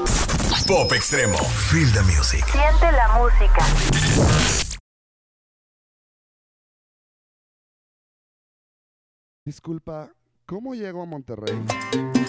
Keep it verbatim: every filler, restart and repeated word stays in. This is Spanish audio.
Pop Extremo. Feel the music. Siente la música. Disculpa, ¿cómo llego a Monterrey?